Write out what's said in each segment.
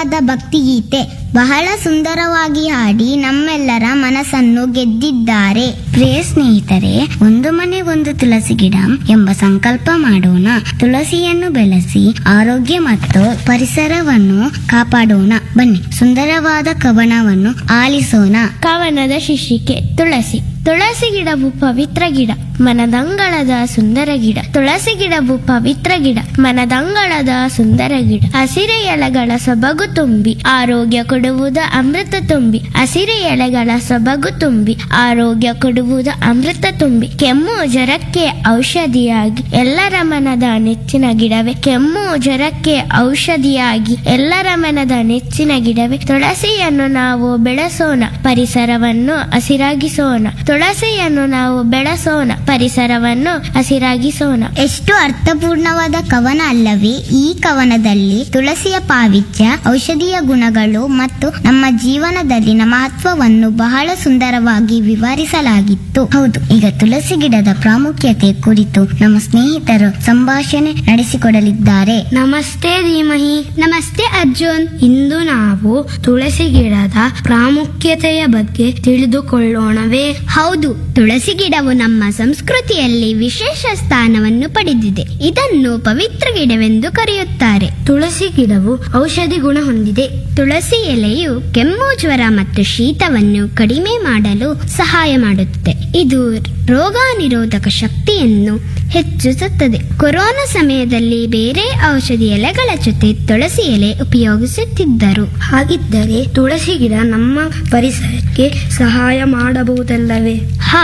ಸುಂದರವಾದ ಭಕ್ತಿಗೀತೆ. ಬಹಳ ಸುಂದರವಾಗಿ ಹಾಡಿ ನಮ್ಮೆಲ್ಲರ ಮನಸ್ಸನ್ನು ಗೆದ್ದಿದ್ದಾರೆ. ಪ್ರಿಯ ಸ್ನೇಹಿತರೆ, ಒಂದು ಮನೆ ಒಂದು ತುಳಸಿ ಗಿಡ ಎಂಬ ಸಂಕಲ್ಪ ಮಾಡೋಣ. ತುಳಸಿಯನ್ನು ಬೆಳೆಸಿ ಆರೋಗ್ಯ ಮತ್ತು ಪರಿಸರವನ್ನು ಕಾಪಾಡೋಣ. ಬನ್ನಿ ಸುಂದರವಾದ ಕವನವನ್ನು ಆಲಿಸೋಣ. ಕವನದ ಶೀರ್ಷಿಕೆ ತುಳಸಿ. ತುಳಸಿ ಗಿಡವು ಪವಿತ್ರ ಗಿಡ, ಮನದಂಗಳದ ಸುಂದರ ಗಿಡ. ತುಳಸಿ ಗಿಡವು ಪವಿತ್ರ ಗಿಡ, ಮನದಂಗಳದ ಸುಂದರ ಗಿಡ. ಹಸಿರೆ ಎಲೆಗಳ ಸೊಬಗು ತುಂಬಿ ಆರೋಗ್ಯ ಕೊಡುವುದು ಅಮೃತ ತುಂಬಿ. ಹಸಿರೆ ಎಲೆಗಳ ಸೊಬಗು ತುಂಬಿ ಆರೋಗ್ಯ ಕೊಡುವುದು ಅಮೃತ ತುಂಬಿ. ಕೆಮ್ಮು ಜ್ವರಕ್ಕೆ ಔಷಧಿಯಾಗಿ ಎಲ್ಲರ ಮನದ ನೆಚ್ಚಿನ ಗಿಡವೇ. ಕೆಮ್ಮು ಜ್ವರಕ್ಕೆ ಔಷಧಿಯಾಗಿ ಎಲ್ಲರ ಮನದ ನೆಚ್ಚಿನ ಗಿಡವೇ. ತುಳಸಿಯನ್ನು ನಾವು ಬೆಳೆಸೋಣ, ಪರಿಸರವನ್ನು ಹಸಿರಾಗಿಸೋಣ. ತುಳಸಿಯನ್ನು ನಾವು ಬೆಳೆಸೋಣ, ಪರಿಸರವನ್ನು ಹಸಿರಾಗಿಸೋಣ. ಎಷ್ಟು ಅರ್ಥಪೂರ್ಣವಾದ ಕವನ ಅಲ್ಲವೇ? ಈ ಕವನದಲ್ಲಿ ತುಳಸಿಯ ಪಾವಿತ್ರ್ಯ, ಔಷಧೀಯ ಗುಣಗಳು ಮತ್ತು ನಮ್ಮ ಜೀವನದಲ್ಲಿನ ಮಹತ್ವವನ್ನು ಬಹಳ ಸುಂದರವಾಗಿ ವಿವರಿಸಲಾಗಿತ್ತು. ಹೌದು, ಈಗ ತುಳಸಿ ಗಿಡದ ಪ್ರಾಮುಖ್ಯತೆ ಕುರಿತು ನಮ್ಮ ಸ್ನೇಹಿತರು ಸಂಭಾಷಣೆ ನಡೆಸಿಕೊಡಲಿದ್ದಾರೆ. ನಮಸ್ತೆ ಧೀಮಹಿ. ನಮಸ್ತೆ ಅರ್ಜುನ್. ಇಂದು ನಾವು ತುಳಸಿ ಗಿಡದ ಪ್ರಾಮುಖ್ಯತೆಯ ಬಗ್ಗೆ ತಿಳಿದುಕೊಳ್ಳೋಣವೇ? ಹೌದು, ತುಳಸಿ ಗಿಡವು ನಮ್ಮ ಸಂಸ್ಕೃತಿಯಲ್ಲಿ ವಿಶೇಷ ಸ್ಥಾನವನ್ನು ಪಡೆದಿದೆ. ಇದನ್ನು ಪವಿತ್ರ ಗಿಡವೆಂದು ಕರೆಯುತ್ತಾರೆ. ತುಳಸಿ ಗಿಡವು ಔಷಧಿ ಗುಣ ಹೊಂದಿದೆ. ತುಳಸಿ ಎಲೆಯು ಕೆಮ್ಮು, ಜ್ವರ ಮತ್ತು ಶೀತವನ್ನು ಕಡಿಮೆ ಮಾಡಲು ಸಹಾಯ ಮಾಡುತ್ತದೆ. ಇದು ರೋಗ ನಿರೋಧಕ ಶಕ್ತಿಯನ್ನು ಹೆಚ್ಚಿಸುತ್ತದೆ. ಕೊರೋನಾ ಸಮಯದಲ್ಲಿ ಬೇರೆ ಔಷಧಿ ಎಲೆಗಳ ಜೊತೆ ತುಳಸಿ ಎಲೆ ಉಪಯೋಗಿಸುತ್ತಿದ್ದರು. ಹಾಗಿದ್ದರೆ ತುಳಸಿ ಗಿಡ ನಮ್ಮ ಪರಿಸರಕ್ಕೆ ಸಹಾಯ ಮಾಡಬಹುದಲ್ಲವೇ?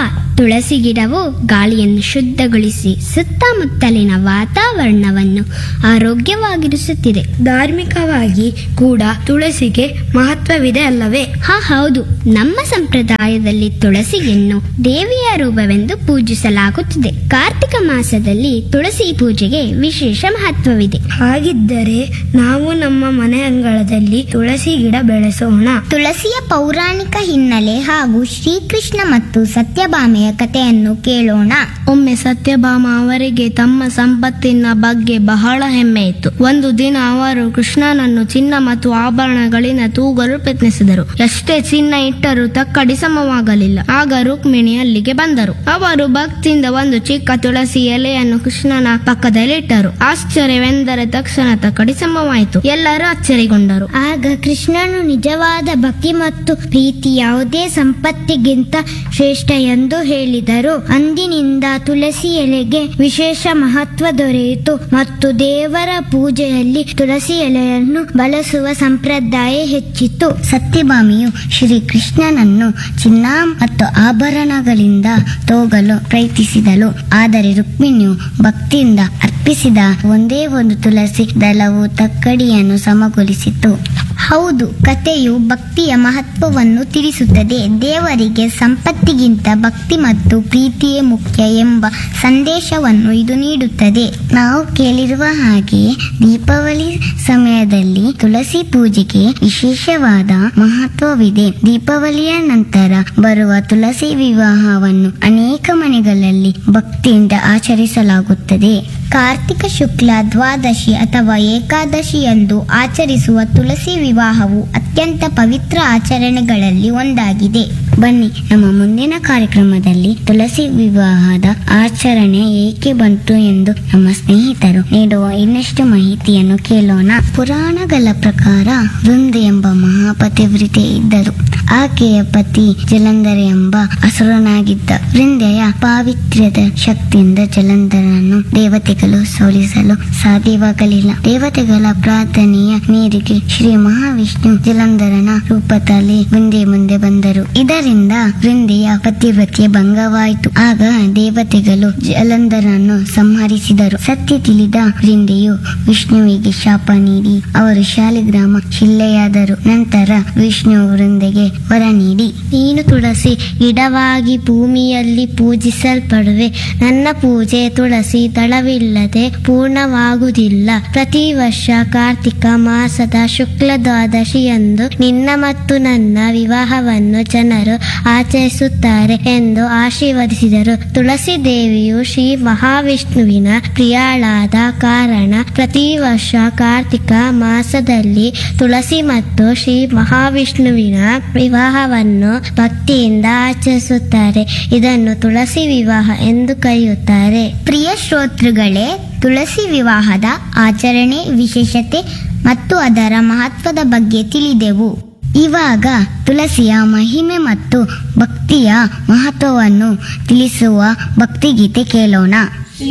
ತುಳಸಿ ಗಿಡವು ಗಾಳಿಯನ್ನು ಶುದ್ಧಗೊಳಿಸಿ ಸುತ್ತಮುತ್ತಲಿನ ವಾತಾವರಣವನ್ನು ಆರೋಗ್ಯವಾಗಿರಿಸುತ್ತಿದೆ. ಧಾರ್ಮಿಕವಾಗಿ ಕೂಡ ತುಳಸಿಗೆ ಮಹತ್ವವಿದೆ ಅಲ್ಲವೇ? ಹೌದು, ನಮ್ಮ ಸಂಪ್ರದಾಯದಲ್ಲಿ ತುಳಸಿಯನ್ನು ದೇವಿಯ ರೂಪವೆಂದು ಪೂಜಿಸಲಾಗುತ್ತಿದೆ. ಕಾರ್ತಿಕ ಮಾಸದಲ್ಲಿ ತುಳಸಿ ಪೂಜೆಗೆ ವಿಶೇಷ ಮಹತ್ವವಿದೆ. ಹಾಗಿದ್ದರೆ ನಾವು ನಮ್ಮ ಮನೆ ಅಂಗಳದಲ್ಲಿ ತುಳಸಿ ಗಿಡ ಬೆಳೆಸೋಣ. ತುಳಸಿಯ ಪೌರಾಣಿಕ ಹಿನ್ನೆಲೆ ಹಾಗೂ ಶ್ರೀಕೃಷ್ಣ ಮತ್ತು ಸತ್ಯಭಾಮೆಯ ಕಥೆಯನ್ನು ಕೇಳೋಣ. ಒಮ್ಮೆ ಸತ್ಯಭಾಮ ಅವರಿಗೆ ತಮ್ಮ ಸಂಪತ್ತಿನ ಬಗ್ಗೆ ಬಹಳ ಹೆಮ್ಮೆ ಇತ್ತು. ಒಂದು ದಿನ ಅವರು ಕೃಷ್ಣನನ್ನು ಚಿನ್ನ ಮತ್ತು ಆಭರಣಗಳಿಂದ ತೂಗಲು ಪ್ರಯತ್ನಿಸಿದರು. ಎಷ್ಟೇ ಚಿನ್ನ ಇಟ್ಟರೂ ತಕ್ಕಡಿ ಸಮವಾಗಲಿಲ್ಲ. ಆಗ ರುಕ್ಮಿಣಿ ಅಲ್ಲಿಗೆ ಬಂದರು. ಅವರು ಭಕ್ತಿಯಿಂದ ಒಂದು ಚಿಕ್ಕ ತುಳಸಿ ಎಲೆಯನ್ನು ಕೃಷ್ಣನ ಪಕ್ಕದಲ್ಲಿ ಇಟ್ಟರು. ಆಶ್ಚರ್ಯವೆಂದರೆ ತಕ್ಷಣ ತಕ್ಕಡಿ ಸಮವಾಯಿತು. ಎಲ್ಲರೂ ಅಚ್ಚರಿಗೊಂಡರು. ಆಗ ಕೃಷ್ಣನು ನಿಜವಾದ ಭಕ್ತಿ ಮತ್ತು ಪ್ರೀತಿ ಯಾವುದೇ ಸಂಪತ್ತಿಗಿಂತ ಶ್ರೇಷ್ಠ ಎಂದು ಹೇಳಿದರು. ಅಂದಿನಿಂದ ತುಳಸಿ ಎಲೆಗೆ ವಿಶೇಷ ಮಹತ್ವ ದೊರೆಯಿತು ಮತ್ತು ದೇವರ ಪೂಜೆಯಲ್ಲಿ ತುಳಸಿ ಎಲೆಯನ್ನು ಬಳಸುವ ಸಂಪ್ರದಾಯ ಹೆಚ್ಚಿತು. ಸತ್ಯಭಾಮಿಯು ಶ್ರೀ ಕೃಷ್ಣನನ್ನು ಚಿನ್ನ ಮತ್ತು ಆಭರಣಗಳಿಂದ ತೂಗಲು ಪ್ರಯತ್ನಿಸಿದಳು. ಆದರೆ ರುಕ್ಮಿಣಿಯು ಭಕ್ತಿಯಿಂದ ಅರ್ಪಿಸಿದ ಒಂದೇ ಒಂದು ತುಳಸಿ ದಳವು ತಕ್ಕಡಿಯನ್ನು ಸಮಗೊಳಿಸಿತು. ಹೌದು, ಕಥೆಯು ಭಕ್ತಿಯ ಮಹತ್ವವನ್ನು ತಿಳಿಸುತ್ತದೆ. ದೇವರಿಗೆ ಸಂಪತ್ತಿಗಿಂತ ಭಕ್ತಿ ಮತ್ತು ಪ್ರೀತಿಯೇ ಮುಖ್ಯ ಎಂಬ ಸಂದೇಶವನ್ನು ಇದು ನೀಡುತ್ತದೆ. ನಾವು ಕೇಳಿರುವ ಹಾಗೆ ದೀಪಾವಳಿ ಸಮಯದಲ್ಲಿ ತುಳಸಿ ಪೂಜೆಗೆ ವಿಶೇಷವಾದ ಮಹತ್ವವಿದೆ. ದೀಪಾವಳಿಯ ನಂತರ ಬರುವ ತುಳಸಿ ವಿವಾಹವನ್ನು ಅನೇಕ ಮನೆಗಳಲ್ಲಿ ಭಕ್ತಿಯಿಂದ ಆಚರಿಸಲಾಗುತ್ತದೆ. ಕಾರ್ತಿಕ ಶುಕ್ಲ ದ್ವಾದಶಿ ಅಥವಾ ಏಕಾದಶಿ ಎಂದು ಆಚರಿಸುವ ತುಳಸಿ ವಿವಾಹವು ಅತ್ಯಂತ ಪವಿತ್ರ ಆಚರಣೆಗಳಲ್ಲಿ ಒಂದಾಗಿದೆ. ಬನ್ನಿ ನಮ್ಮ ಮುಂದಿನ ಕಾರ್ಯಕ್ರಮದಲ್ಲಿ ತುಳಸಿ ವಿವಾಹದ ಆಚರಣೆ ಏಕೆ ಬಂತು ಎಂದು ನಮ್ಮ ಸ್ನೇಹಿತರು ನೀಡುವ ಇನ್ನಷ್ಟು ಮಾಹಿತಿಯನ್ನು ಕೇಳೋಣ. ಪುರಾಣಗಳ ಪ್ರಕಾರ ವೃಂದೆ ಎಂಬ ಮಹಾಪತಿವ್ರತೆ ಇದ್ದರು. ಆಕೆಯ ಪತಿ ಜಲಂಧರ ಎಂಬ ಅಸುರನಾಗಿದ್ದ. ವೃಂದೆಯ ಪಾವಿತ್ರ್ಯದ ಶಕ್ತಿಯಿಂದ ಜಲಂಧರನ್ನು ದೇವತೆಗಳು ಸೋಲಿಸಲು ಸಾಧ್ಯವಾಗಲಿಲ್ಲ. ದೇವತೆಗಳ ಪ್ರಾರ್ಥನೆಯ ಮೇರೆಗೆ ಶ್ರೀ ಮಹಾವಿಷ್ಣು ಜಲಂಧರನ ರೂಪದಲ್ಲಿ ವೃಂದೆ ಮುಂದೆ ಬಂದರು. ಇದರಿಂದ ವೃಂದೆಯ ಪತಿವ್ರತೆ ಭಂಗವಾಯಿತು. ಆಗ ದೇವತೆಗಳು ಜಲಂಧರನ್ನು ಸಂಹರಿಸಿದರು. ಸತ್ಯ ತಿಳಿದ ವೃಂದೆಯು ವಿಷ್ಣುವಿಗೆ ಶಾಪ ನೀಡಿ ಅವರು ಶಾಲಿಗ್ರಾಮ ಶಿಲ್ಲೆಯಾದರು. ನಂತರ ವಿಷ್ಣು ವೃಂದೆಗೆ ವರ ನೀಡಿ, ನೀನು ತುಳಸಿ ಗಿಡವಾಗಿ ಭೂಮಿಯಲ್ಲಿ ಪೂಜಿಸಲ್ಪಡುವೆ. ನನ್ನ ಪೂಜೆ ತುಳಸಿ ದಳವಿಲ್ಲದೆ ಪೂರ್ಣವಾಗುವುದಿಲ್ಲ. ಪ್ರತಿ ವರ್ಷ ಕಾರ್ತಿಕ ಮಾಸದ ಶುಕ್ಲದ ದ್ವಾದಶಿಯಂದು ನಿನ್ನ ಮತ್ತು ನನ್ನ ವಿವಾಹವನ್ನು ಜನರು ಆಚರಿಸುತ್ತಾರೆ ಎಂದು ಆಶೀರ್ವದಿಸಿದರು. ತುಳಸಿ ದೇವಿಯು ಶ್ರೀ ಮಹಾವಿಷ್ಣುವಿನ ಪ್ರಿಯಳಾದ ಕಾರಣ ಪ್ರತಿ ವರ್ಷ ಕಾರ್ತಿಕ ಮಾಸದಲ್ಲಿ ತುಳಸಿ ಮತ್ತು ಶ್ರೀ ಮಹಾವಿಷ್ಣುವಿನ ವಿವಾಹವನ್ನು ಭಕ್ತಿಯಿಂದ ಆಚರಿಸುತ್ತಾರೆ. ಇದನ್ನು ತುಳಸಿ ವಿವಾಹ ಎಂದು ಕರೆಯುತ್ತಾರೆ. ಪ್ರಿಯ ಶ್ರೋತೃಗಳೇ, ತುಳಸಿ ವಿವಾಹದ ಆಚರಣೆ, ವಿಶೇಷತೆ ಮತ್ತು ಅದರ ಮಹತ್ವದ ಬಗ್ಗೆ ತಿಳಿದೆವು. ಇವಾಗ ತುಳಸಿಯ ಮಹಿಮೆ ಮತ್ತು ಭಕ್ತಿಯ ಮಹತ್ವವನ್ನು ತಿಳಿಸುವ ಭಕ್ತಿಗೀತೆ ಕೇಳೋಣ.